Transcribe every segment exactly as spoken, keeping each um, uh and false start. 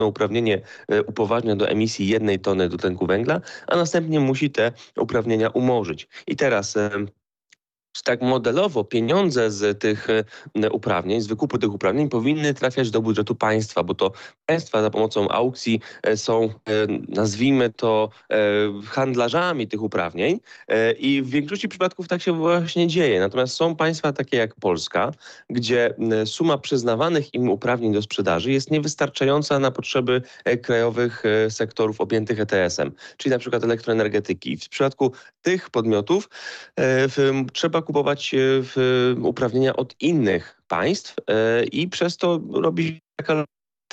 uprawnienie e, upoważnia do emisji jednej tony dwutlenku węgla, a następnie musi te uprawnienia umorzyć. I teraz e, tak modelowo pieniądze z tych e, uprawnień, z wykupu tych uprawnień powinny trafiać do budżetu państwa, bo to państwa za pomocą aukcji e, są, e, nazwijmy to, e, handlarzami tych uprawnień e, i w większości przypadków tak się właśnie dzieje. Natomiast są państwa takie jak Polska, gdzie e, suma przyznawanych im uprawnień do sprzedaży jest niewystarczająca na potrzeby e, krajowych e, sektorów objętych E T S-em, czyli na przykład elektroenergetyki. W przypadku tych podmiotów e, w, trzeba kupować e, w, uprawnienia od innych państw e, i przez to robi taka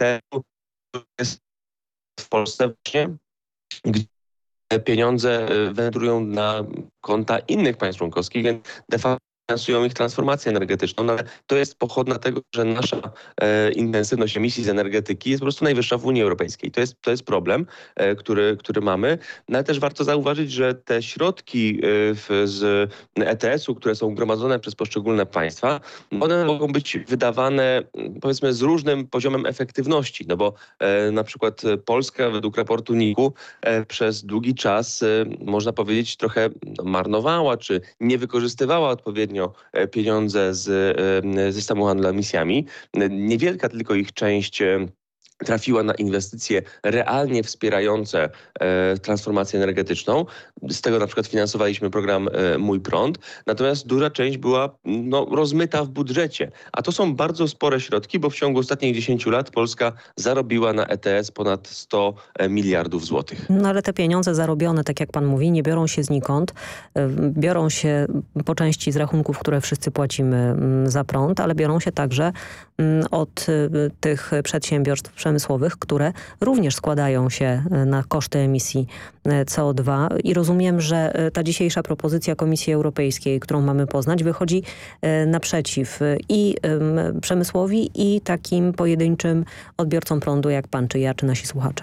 jest w Polsce właśnie, gdzie pieniądze e, wędrują na konta innych państw członkowskich, więc de facto finansują ich transformację energetyczną, no ale to jest pochodna tego, że nasza e, intensywność emisji z energetyki jest po prostu najwyższa w Unii Europejskiej. To jest, to jest problem, e, który, który mamy, no ale też warto zauważyć, że te środki e, w, z E T S-u, które są gromadzone przez poszczególne państwa, one mogą być wydawane powiedzmy z różnym poziomem efektywności, no bo e, na przykład Polska według raportu N I K-u e, przez długi czas, e, można powiedzieć, trochę no, marnowała, czy nie wykorzystywała odpowiednio pieniądze z systemu handlu emisjami. Niewielka tylko ich część trafiła na inwestycje realnie wspierające e, transformację energetyczną. Z tego na przykład finansowaliśmy program e, Mój Prąd. Natomiast duża część była no, rozmyta w budżecie. A to są bardzo spore środki, bo w ciągu ostatnich dziesięciu lat Polska zarobiła na E T S ponad sto miliardów złotych. No ale te pieniądze zarobione, tak jak pan mówi, nie biorą się znikąd. Biorą się po części z rachunków, które wszyscy płacimy za prąd, ale biorą się także od tych przedsiębiorstw przemysłowych, które również składają się na koszty emisji C O dwa i rozumiem, że ta dzisiejsza propozycja Komisji Europejskiej, którą mamy poznać, wychodzi naprzeciw i przemysłowi, i takim pojedynczym odbiorcom prądu jak pan, czy ja, czy nasi słuchacze.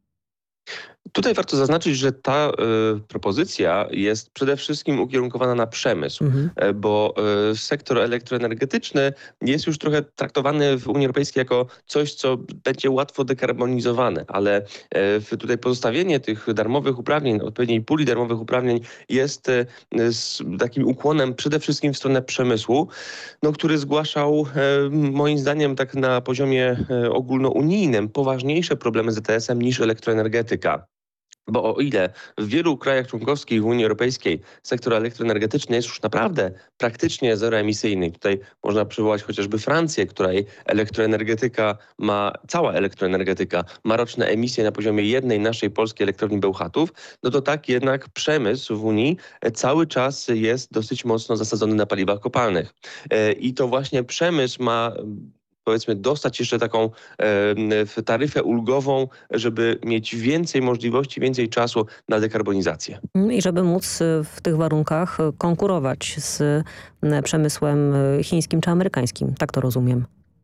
Tutaj warto zaznaczyć, że ta y, propozycja jest przede wszystkim ukierunkowana na przemysł, mhm. bo y, sektor elektroenergetyczny jest już trochę traktowany w Unii Europejskiej jako coś, co będzie łatwo dekarbonizowane, ale y, tutaj pozostawienie tych darmowych uprawnień, odpowiedniej puli darmowych uprawnień jest y, z takim ukłonem przede wszystkim w stronę przemysłu, no, który zgłaszał y, moim zdaniem tak na poziomie y, ogólnounijnym poważniejsze problemy z E T S-em niż elektroenergetyka. Bo o ile w wielu krajach członkowskich w Unii Europejskiej sektor elektroenergetyczny jest już naprawdę praktycznie zeroemisyjny. Tutaj można przywołać chociażby Francję, której elektroenergetyka ma, cała elektroenergetyka ma roczne emisje na poziomie jednej naszej polskiej elektrowni Bełchatów, no to tak jednak przemysł w Unii cały czas jest dosyć mocno zasadzony na paliwach kopalnych. I to właśnie przemysł ma powiedzmy dostać jeszcze taką e, taryfę ulgową, żeby mieć więcej możliwości, więcej czasu na dekarbonizację. I żeby móc w tych warunkach konkurować z przemysłem chińskim czy amerykańskim. Tak to rozumiem.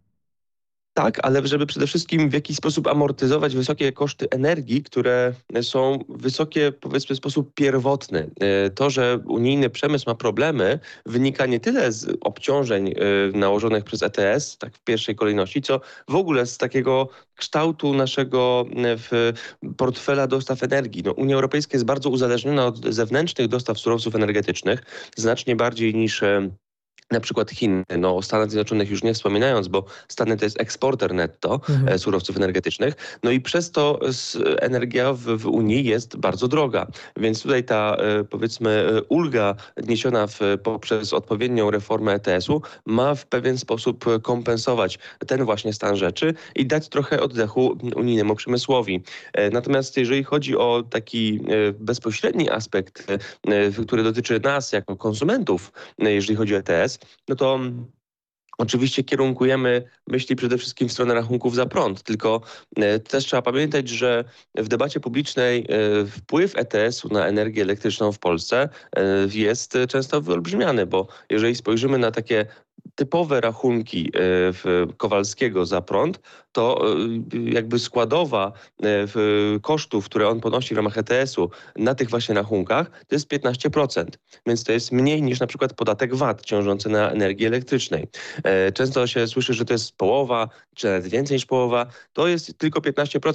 Tak, ale żeby przede wszystkim w jakiś sposób amortyzować wysokie koszty energii, które są wysokie powiedzmy w sposób pierwotny. To, że unijny przemysł ma problemy, wynika nie tyle z obciążeń nałożonych przez E T S, tak w pierwszej kolejności, co w ogóle z takiego kształtu naszego w portfela dostaw energii. No, Unia Europejska jest bardzo uzależniona od zewnętrznych dostaw surowców energetycznych, znacznie bardziej niż na przykład Chiny, no o Stanach Zjednoczonych już nie wspominając, bo Stany to jest eksporter netto mhm. surowców energetycznych, no i przez to energia w, w Unii jest bardzo droga. Więc tutaj ta powiedzmy ulga niesiona w, poprzez odpowiednią reformę E T S-u ma w pewien sposób kompensować ten właśnie stan rzeczy i dać trochę oddechu unijnemu przemysłowi. Natomiast jeżeli chodzi o taki bezpośredni aspekt, który dotyczy nas jako konsumentów, jeżeli chodzi o E T S, no to oczywiście kierunkujemy myśli przede wszystkim w stronę rachunków za prąd, tylko e, też trzeba pamiętać, że w debacie publicznej e, wpływ E T S-u na energię elektryczną w Polsce e, jest często wyolbrzymiany, bo jeżeli spojrzymy na takie typowe rachunki w Kowalskiego za prąd, to jakby składowa kosztów, które on ponosi w ramach E T S-u na tych właśnie rachunkach, to jest piętnaście procent. Więc to jest mniej niż na przykład podatek V A T ciążący na energii elektrycznej. Często się słyszy, że to jest połowa, czy nawet więcej niż połowa. To jest tylko piętnaście procent.